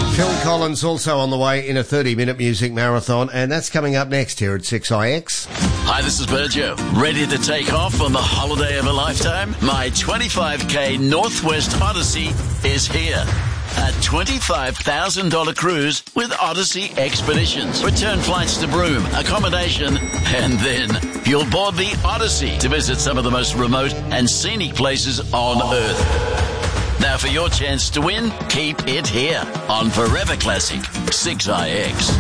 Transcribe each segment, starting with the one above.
Phil Collins also on the way in a 30-minute music marathon, and that's coming up next here at 6IX. Hi, this is Berjo. Ready to take off on the holiday of a lifetime? My 25K Northwest Odyssey is here. A $25,000 cruise with Odyssey Expeditions. Return flights to Broome, accommodation, and then you'll board the Odyssey to visit some of the most remote and scenic places on Earth. Now for your chance to win, keep it here on Forever Classic 6IX.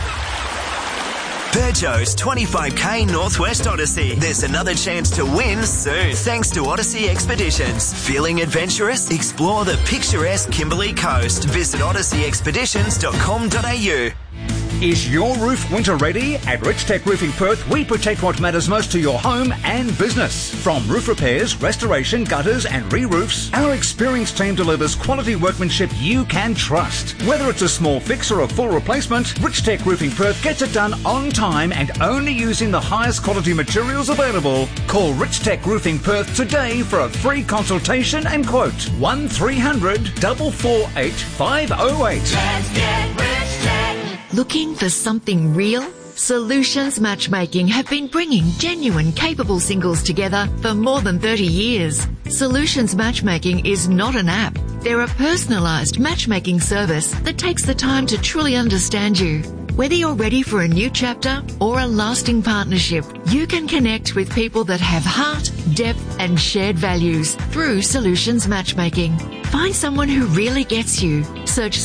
Peugeot's 25K Northwest Odyssey. There's another chance to win soon, thanks to Odyssey Expeditions. Feeling adventurous? Explore the picturesque Kimberley Coast. Visit odysseyexpeditions.com.au. Is your roof winter ready? At Richtech Roofing Perth, we protect what matters most to your home and business. From roof repairs, restoration, gutters and re-roofs, our experienced team delivers quality workmanship you can trust. Whether it's a small fix or a full replacement, Richtech Roofing Perth gets it done on time and only using the highest quality materials available. Call Richtech Roofing Perth today for a free consultation and quote. 1300 448 508. Let's get Richtech. Looking for something real? Solutions Matchmaking have been bringing genuine, capable singles together for more than 30 years. Solutions Matchmaking is not an app. They're a personalised matchmaking service that takes the time to truly understand you. Whether you're ready for a new chapter or a lasting partnership, you can connect with people that have heart, depth and shared values through Solutions Matchmaking. Find someone who really gets you. Search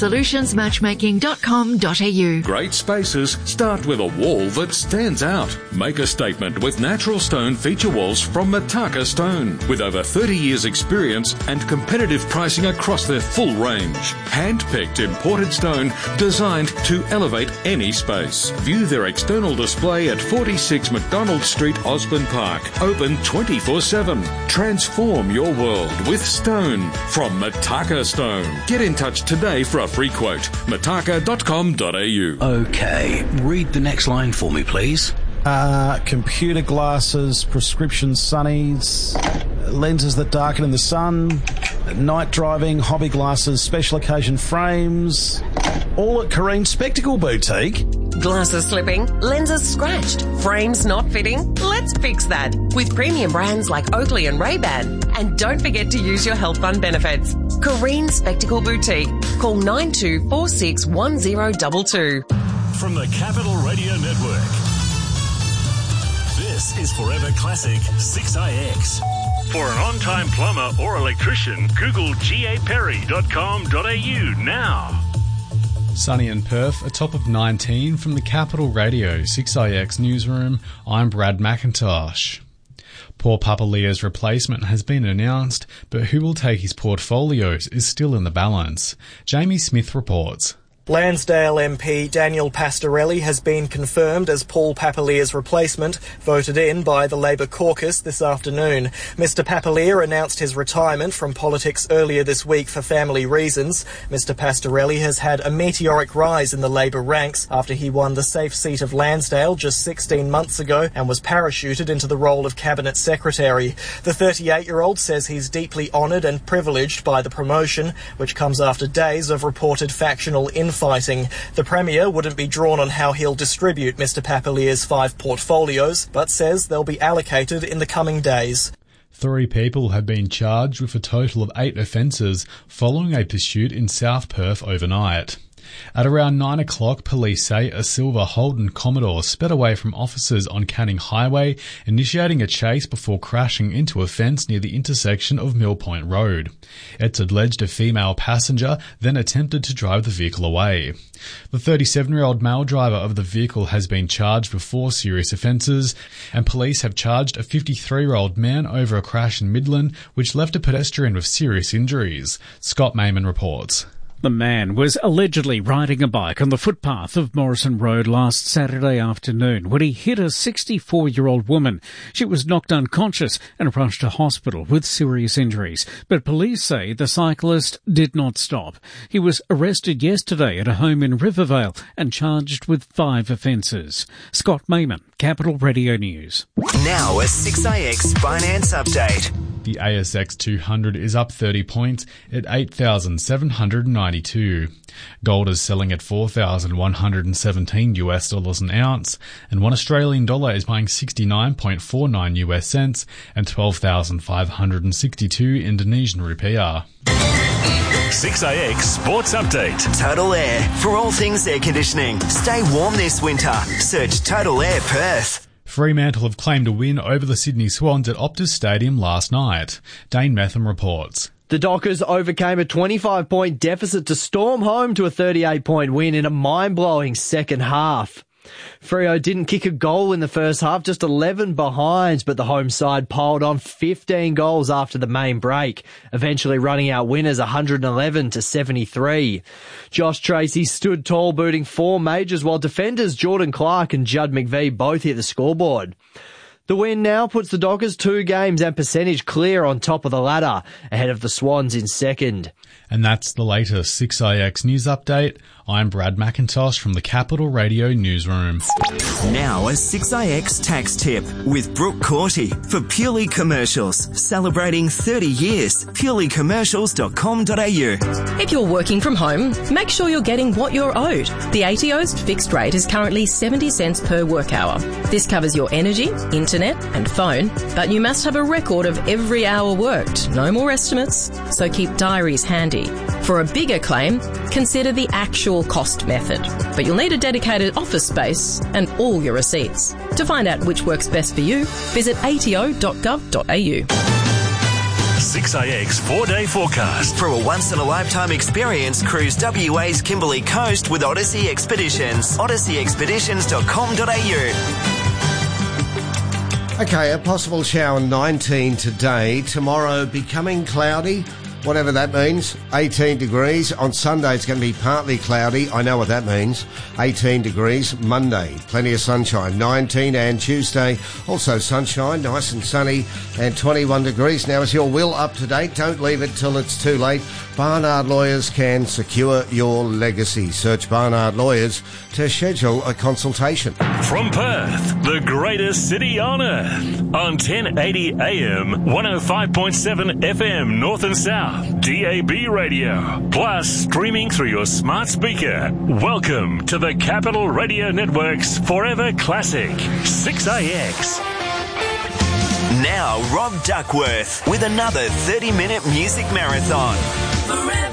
solutionsmatchmaking.com.au. Great spaces start with a wall that stands out. Make a statement with natural stone feature walls from Mataka Stone. With over 30 years experience and competitive pricing across their full range. Hand-picked imported stone designed to elevate any space. View their external display at 46 McDonald Street, Osborne Park. Open 24/7. Transform your world with stone from Mataka Stone. Get in touch today for a free quote. mataka.com.au. Okay, read the next line for me, please. Computer glasses, prescription sunnies, lenses that darken in the sun, night driving, hobby glasses, special occasion frames, all at Careen Spectacle Boutique. Glasses slipping, lenses scratched, frames not fitting? Let's fix that with premium brands like Oakley and Ray-Ban. And don't forget to use your health fund benefits. Careen Spectacle Boutique. Call 92461022. From the Capital Radio Network, this is Forever Classic 6IX. For an on-time plumber or electrician, Google gaperry.com.au now. Sunny in Perth, a top of 19 from the Capital Radio 6IX newsroom. I'm Brad McIntosh. Paul Papalia's replacement has been announced, but who will take his portfolios is still in the balance. Jamie Smith reports. Lansdale MP Daniel Pastorelli has been confirmed as Paul Papalia's replacement, voted in by the Labor caucus this afternoon. Mr Papalia announced his retirement from politics earlier this week for family reasons. Mr Pastorelli has had a meteoric rise in the Labor ranks after he won the safe seat of Lansdale just 16 months ago and was parachuted into the role of Cabinet Secretary. The 38-year-old says he's deeply honoured and privileged by the promotion, which comes after days of reported factional infighting. The Premier wouldn't be drawn on how he'll distribute Mr Papalia's 5 portfolios, but says they'll be allocated in the coming days. 3 people have been charged with a total of 8 offences following a pursuit in South Perth overnight. At around 9 o'clock, police say a silver Holden Commodore sped away from officers on Canning Highway, initiating a chase before crashing into a fence near the intersection of Mill Point Road. It's alleged a female passenger then attempted to drive the vehicle away. The 37-year-old male driver of the vehicle has been charged with 4 serious offences, and police have charged a 53-year-old man over a crash in Midland, which left a pedestrian with serious injuries. Scott Mayman reports. The man was allegedly riding a bike on the footpath of Morrison Road last Saturday afternoon when he hit a 64-year-old woman. She was knocked unconscious and rushed to hospital with serious injuries, but police say the cyclist did not stop. He was arrested yesterday at a home in Rivervale and charged with 5 offences. Scott Mayman, Capital Radio News. Now a 6IX Finance Update. The ASX 200 is up 30 points at 8,792. Gold is selling at $4,117 US an ounce, and one Australian dollar is buying 69.49 US cents and 12,562 Indonesian rupiah. 6AX Sports Update. Total Air. For all things air conditioning, stay warm this winter. Search Total Air Perth. Fremantle have claimed a win over the Sydney Swans at Optus Stadium last night. Dane Metham reports. The Dockers overcame a 25-point deficit to storm home to a 38-point win in a mind-blowing second half. Freo didn't kick a goal in the first half, just 11 behind, but the home side piled on 15 goals after the main break, eventually running out winners 111-73. Josh Tracy stood tall, booting 4 majors, while defenders Jordan Clark and Judd McVie both hit the scoreboard. The win now puts the Dockers 2 games and percentage clear on top of the ladder, ahead of the Swans in second. And that's the latest 6IX news update. I'm Brad McIntosh from the Capital Radio Newsroom. Now a 6IX tax tip with Brooke Corty for Purely Commercials. Celebrating 30 years. purelycommercials.com.au. If you're working from home, make sure you're getting what you're owed. The ATO's fixed rate is currently 70 cents per work hour. This covers your energy, internet and phone, but you must have a record of every hour worked. No more estimates, so keep diaries handy. For a bigger claim, consider the actual cost method, but you'll need a dedicated office space and all your receipts. To find out which works best for you, visit ato.gov.au. 6AX 4-day forecast. For a once-in-a-lifetime experience, cruise WA's Kimberley Coast with Odyssey Expeditions. odysseyexpeditions.com.au. Okay, a possible shower 19 today. Tomorrow becoming cloudy. Whatever that means, 18 degrees. On Sunday, it's going to be partly cloudy. I know what that means. 18 degrees. Monday, plenty of sunshine. 19, and Tuesday, also sunshine, nice and sunny, and 21 degrees. Now, is your will up to date? Don't leave it till it's too late. Barnard Lawyers can secure your legacy. Search Barnard Lawyers to schedule a consultation. From Perth, the greatest city on earth. On 1080 AM, 105.7 FM, North and South. DAB radio, plus streaming through your smart speaker. Welcome to the Capital Radio Network's Forever Classic, 6AX. Now Rob Duckworth with another 30-minute music marathon.